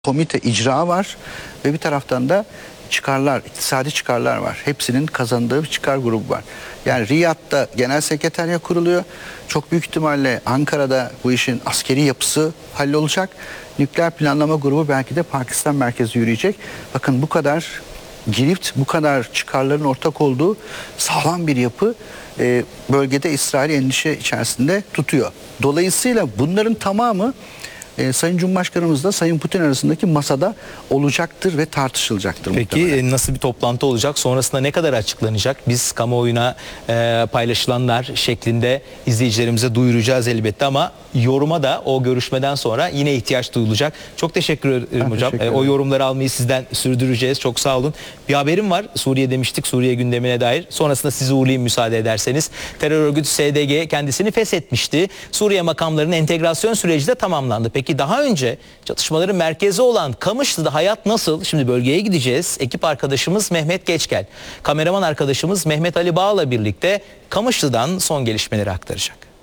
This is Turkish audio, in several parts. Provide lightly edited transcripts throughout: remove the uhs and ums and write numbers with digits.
komite icra var ve bir taraftan da çıkarlar, iktisadi çıkarlar var. Hepsinin kazandığı bir çıkar grubu var. Yani Riyad'da genel sekreterya kuruluyor. Çok büyük ihtimalle Ankara'da bu işin askeri yapısı hallolacak. Nükleer planlama grubu belki de Pakistan merkezi yürüyecek. Bakın bu kadar girift, bu kadar çıkarların ortak olduğu sağlam bir yapı bölgede İsrail'i endişe içerisinde tutuyor. Dolayısıyla bunların tamamı Sayın Cumhurbaşkanımızla Sayın Putin arasındaki masada olacaktır ve tartışılacaktır. Peki muhtemelen. nasıl bir toplantı olacak? Sonrasında ne kadar açıklanacak? Biz kamuoyuna paylaşılanlar şeklinde izleyicilerimize duyuracağız elbette ama yoruma da o görüşmeden sonra yine ihtiyaç duyulacak. Çok teşekkür ederim hocam. O yorumları almayı sizden sürdüreceğiz. Çok sağ olun. Bir haberim var. Suriye demiştik. Suriye gündemine dair. Sonrasında sizi uğurlayayım müsaade ederseniz. Terör örgütü SDG kendisini feshetmişti. Suriye makamlarının entegrasyon süreci de tamamlandı. Peki daha önce çatışmaların merkezi olan Kamışlı'da hayat nasıl? Şimdi bölgeye gideceğiz. Ekip arkadaşımız Mehmet Geçgel, kameraman arkadaşımız Mehmet Ali Bağ'la birlikte Kamışlı'dan son gelişmeleri aktaracak.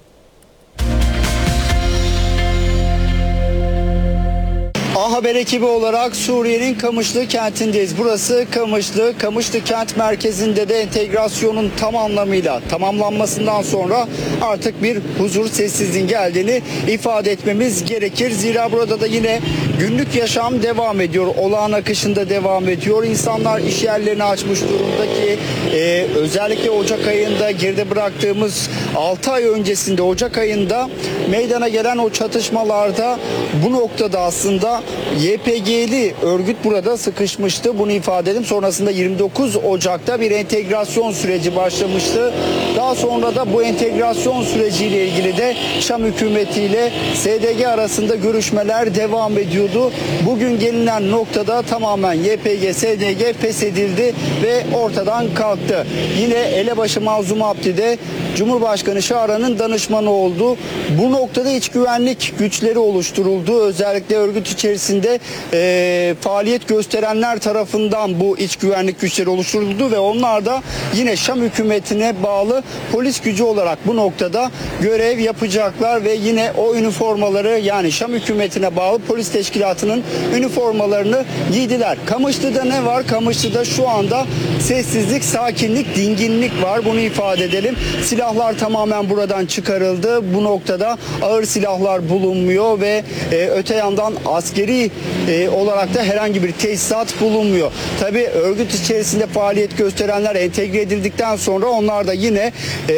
A Haber ekibi olarak Suriye'nin Kamışlı kentindeyiz. Burası Kamışlı. Kamışlı kent merkezinde de entegrasyonun tam anlamıyla tamamlanmasından sonra artık bir huzur, sessizliğin geldiğini ifade etmemiz gerekir. Zira burada da yine günlük yaşam devam ediyor. Olağan akışında devam ediyor. İnsanlar iş yerlerini açmış durumda ki özellikle Ocak ayında geride bıraktığımız 6 ay öncesinde Ocak ayında meydana gelen o çatışmalarda bu noktada aslında YPG'li örgüt burada sıkışmıştı. Bunu ifade edelim. Sonrasında 29 Ocak'ta bir entegrasyon süreci başlamıştı. Daha sonra da bu entegrasyon süreciyle ilgili de Şam hükümetiyle SDG arasında görüşmeler devam ediyordu. Bugün gelinen noktada tamamen YPG, SDG feshedildi ve ortadan kalktı. Yine elebaşı Mazlum Abdi de Cumhurbaşkanı Şara'nın danışmanı oldu. Bu noktada iç güvenlik güçleri oluşturuldu. Özellikle örgüt içerisinde faaliyet gösterenler tarafından bu iç güvenlik güçleri oluşturuldu ve onlar da yine Şam hükümetine bağlı polis gücü olarak bu noktada görev yapacaklar ve yine o üniformaları, yani Şam hükümetine bağlı polis teşkilatının üniformalarını giydiler. Kamışlı'da ne var? Kamışlı'da şu anda sessizlik, sakinlik, dinginlik var. Bunu ifade edelim. Silahlar tamamen buradan çıkarıldı. Bu noktada ağır silahlar bulunmuyor ve öte yandan askeri olarak da herhangi bir tesisat bulunmuyor. Tabii örgüt içerisinde faaliyet gösterenler entegre edildikten sonra onlar da yine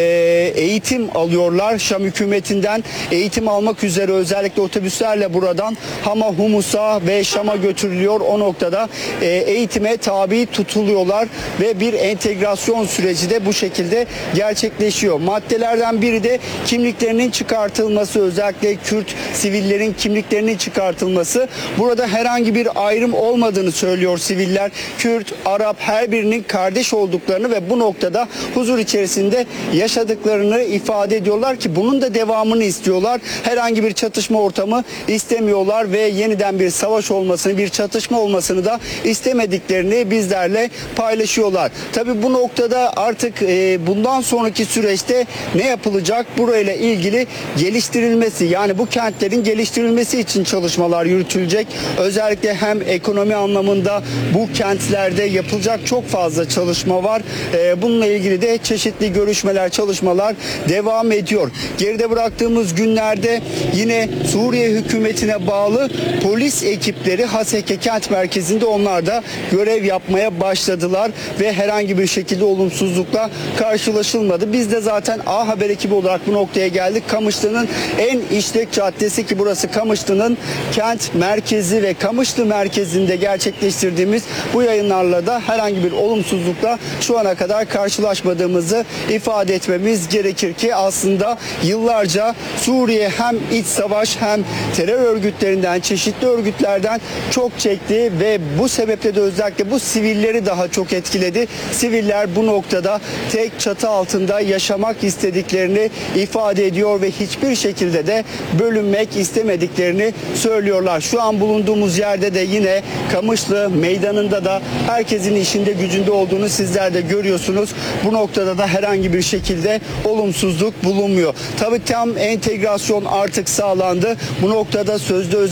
eğitim alıyorlar. Şam hükümetinden eğitim almak üzere özellikle otobüslerle buradan Hama, Humus'a ve Şam'a götürülüyor. O noktada eğitime tabi tutuluyorlar ve bir entegrasyon süreci de bu şekilde gerçekleşiyor. Maddelerden biri de kimliklerinin çıkartılması, özellikle Kürt sivillerin kimliklerinin çıkartılması. Burada herhangi bir ayrım olmadığını söylüyor siviller. Kürt, Arap her birinin kardeş olduklarını ve bu noktada huzur içerisinde yaşadıklarını ifade ediyorlar ki bunun da devamını istiyorlar. Herhangi bir çatışma ortamı istemiyorlar ve yeniden bir savaş olmasını, bir çatışma olmasını da istemediklerini bizlerle paylaşıyorlar. Tabii bu noktada artık bundan sonraki süreçte ne yapılacak? Burayla ilgili geliştirilmesi, yani bu kentlerin geliştirilmesi için çalışmalar yürütülecek. Özellikle hem ekonomi anlamında bu kentlerde yapılacak çok fazla çalışma var. Bununla ilgili de çeşitli görüşmeler, çalışmalar devam ediyor. Geride bıraktığımız günlerde yine Suriye hükümetine bağlı polis ekipleri Haseke kent merkezinde onlar da görev yapmaya başladılar ve herhangi bir şekilde olumsuzlukla karşılaşılmadı. Biz de zaten A Haber ekibi olarak bu noktaya geldik. Kamışlı'nın en işlek caddesi ki burası Kamışlı'nın kent merkezi ve Kamışlı merkezinde gerçekleştirdiğimiz bu yayınlarla da herhangi bir olumsuzlukla şu ana kadar karşılaşmadığımızı ifade etmemiz gerekir ki aslında yıllarca Suriye hem iç savaş hem terör örgütlerinden, çeşitli örgütlerden çok çekti ve bu sebeple de özellikle bu sivilleri daha çok etkiledi. Siviller bu noktada tek çatı altında yaşamak istediklerini ifade ediyor ve hiçbir şekilde de bölünmek istemediklerini söylüyorlar. Şu an bulunduğumuz yerde de yine Kamışlı meydanında da herkesin işinde gücünde olduğunu sizler de görüyorsunuz. Bu noktada da herhangi bir şekilde olumsuzluk bulunmuyor. Tabii tam entegrasyon artık sağlandı. Bu noktada sözde özerk yapı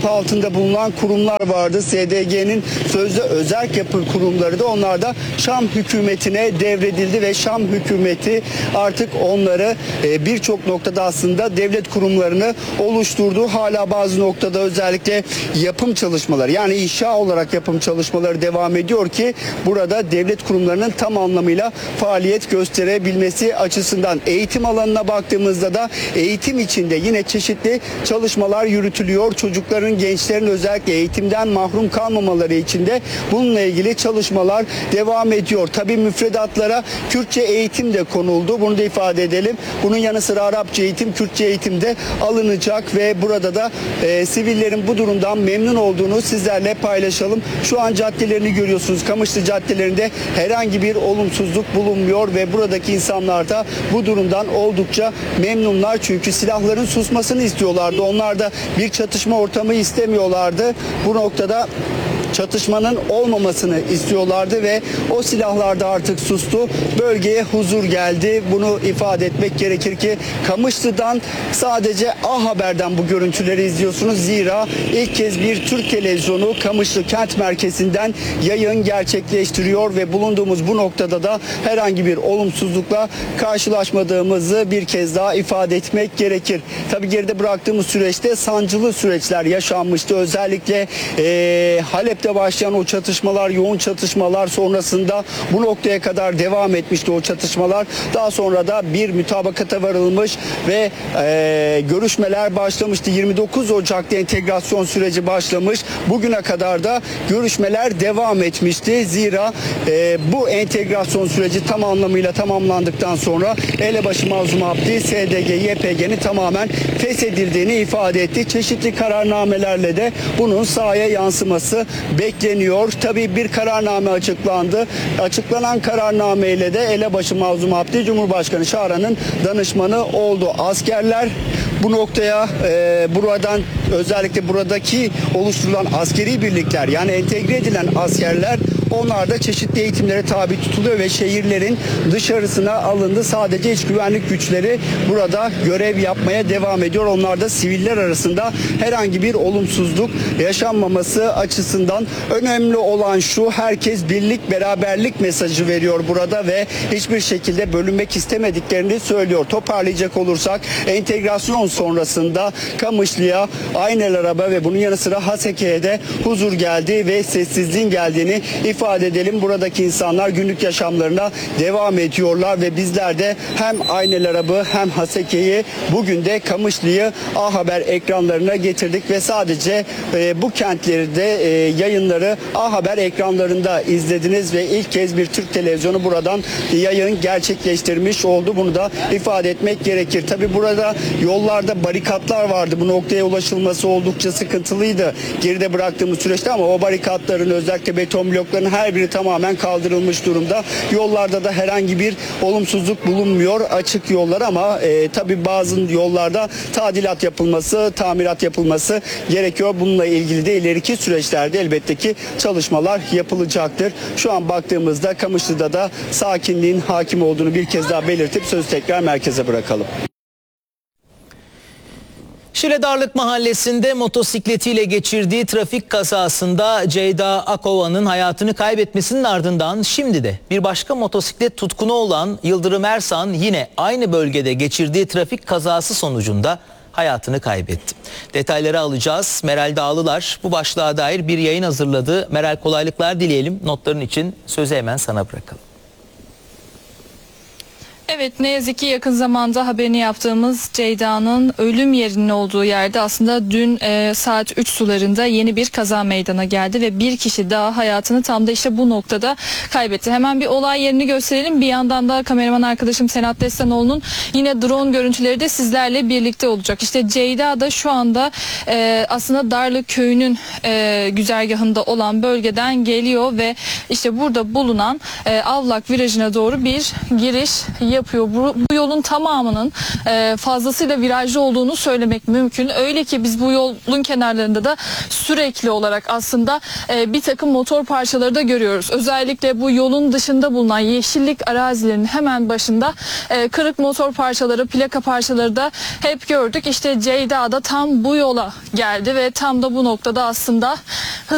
adı altında bulunan kurumlar vardı. SDG'nin sözde özerk yapı kurumları da onlar da Şam hükümetine devredildi ve Şam hükümeti artık onları birçok noktada aslında devlet kurumlarını oluşturdu. Hala bazı noktada özellikle yapım çalışmaları, yani inşa olarak yapım çalışmaları devam ediyor ki burada devlet kurumlarının tam anlamıyla faaliyet gösterebilmesi açısından. Eğitim alanına baktığımızda da eğitim içinde yine çeşitli çalışmalar yürütülüyor. Çocukların, gençlerin özellikle eğitimden mahrum kalmamaları için de bununla ilgili çalışmalar devam ediyor. Tabii müfredatlara Kürtçe eğitim de konuldu. Bunu da ifade edelim. Bunun yanı sıra Arapça eğitim, Kürtçe eğitim de alınacak ve burada da sivillerin bu durumdan memnun olduğunu sizlerle paylaşalım. Şu an caddelerini görüyorsunuz. Kamışlı caddelerinde herhangi bir olumsuzluk bulunmuyor ve buradaki insanlar da bu durumdan oldukça memnunlar. Çünkü silahların susmasını istiyorlardı. Onlar da bir çatışma ortamı istemiyorlardı. Bu noktada çatışmanın olmamasını istiyorlardı ve o silahlar da artık sustu. Bölgeye huzur geldi. Bunu ifade etmek gerekir ki Kamışlı'dan sadece A Haber'den bu görüntüleri izliyorsunuz. Zira ilk kez bir Türk televizyonu Kamışlı kent merkezinden yayın gerçekleştiriyor ve bulunduğumuz bu noktada da herhangi bir olumsuzlukla karşılaşmadığımızı bir kez daha ifade etmek gerekir. Tabii geride bıraktığımız süreçte sancılı süreçler yaşanmıştı. Özellikle Halep'te başlayan o çatışmalar, yoğun çatışmalar sonrasında bu noktaya kadar devam etmişti o çatışmalar. Daha sonra da bir mütabakata varılmış ve görüşmeler başlamıştı. 29 Ocak'ta entegrasyon süreci başlamış. Bugüne kadar da görüşmeler devam etmişti. Zira bu entegrasyon süreci tam anlamıyla tamamlandıktan sonra elebaşı Mazlum Abdi SDG, YPG'nin tamamen feshedildiğini ifade etti. Çeşitli kararnamelerle de bunun sahaya yansıması bekleniyor. Tabii bir kararname açıklandı. Açıklanan kararnameyle de elebaşı Mazlum Abdi Cumhurbaşkanı Şahra'nın danışmanı oldu. Askerler bu noktaya buradan özellikle buradaki oluşturulan askeri birlikler, yani entegre edilen askerler, onlar da çeşitli eğitimlere tabi tutuluyor ve şehirlerin dışarısına alındı. Sadece iç güvenlik güçleri burada görev yapmaya devam ediyor. Onlar da siviller arasında herhangi bir olumsuzluk yaşanmaması açısından önemli olan şu: herkes birlik, beraberlik mesajı veriyor burada ve hiçbir şekilde bölünmek istemediklerini söylüyor. Toparlayacak olursak entegrasyon sonrasında Kamışlı'ya, Aynalar'a ve bunun yanı sıra Haseke'ye de huzur geldi ve sessizliğin geldiğini ifade edelim. Buradaki insanlar günlük yaşamlarına devam ediyorlar ve bizler de hem Aynalar'ı hem Haseke'yi, bugün de Kamışlı'yı A Haber ekranlarına getirdik ve sadece bu kentleri de yayınları A Haber ekranlarında izlediniz ve ilk kez bir Türk televizyonu buradan yayın gerçekleştirmiş oldu. Bunu da ifade etmek gerekir. Tabii burada yollarda barikatlar vardı. Bu noktaya ulaşılması oldukça sıkıntılıydı geride bıraktığımız süreçte ama o barikatların, özellikle beton blokların her biri tamamen kaldırılmış durumda. Yollarda da herhangi bir olumsuzluk bulunmuyor. Açık yollar ama tabii bazı yollarda tadilat yapılması, tamirat yapılması gerekiyor. Bununla ilgili de ileriki süreçlerde elbette ki çalışmalar yapılacaktır. Şu an baktığımızda Kamışlı'da da sakinliğin hakim olduğunu bir kez daha belirtip sözü tekrar merkeze bırakalım. Şile Darlık Mahallesi'nde motosikletiyle geçirdiği trafik kazasında Ceyda Akova'nın hayatını kaybetmesinin ardından şimdi de bir başka motosiklet tutkunu olan Yıldırım Ersan yine aynı bölgede geçirdiği trafik kazası sonucunda hayatını kaybetti. Detayları alacağız. Meral Dağlılar bu başlığa dair bir yayın hazırladı. Meral, kolaylıklar dileyelim. Notların için sözü hemen sana bırakalım. Evet, ne yazık ki yakın zamanda haberini yaptığımız Ceyda'nın ölüm yerinin olduğu yerde aslında dün saat 3 sularında yeni bir kaza meydana geldi ve bir kişi daha hayatını tam da işte bu noktada kaybetti. Hemen bir olay yerini gösterelim. Bir yandan da kameraman arkadaşım Senat Destanoğlu'nun yine drone görüntüleri de sizlerle birlikte olacak. İşte Ceyda da şu anda aslında Darlık Köyü'nün güzergahında olan bölgeden geliyor ve işte burada bulunan Avlak virajına doğru bir giriş yapıyor. yapıyor. Bu yolun tamamının fazlasıyla virajlı olduğunu söylemek mümkün. Öyle ki biz bu yolun kenarlarında da sürekli olarak aslında bir takım motor parçaları da görüyoruz. Özellikle bu yolun dışında bulunan yeşillik arazilerinin hemen başında kırık motor parçaları, plaka parçaları da hep gördük. İşte Ceyda da tam bu yola geldi ve tam da bu noktada aslında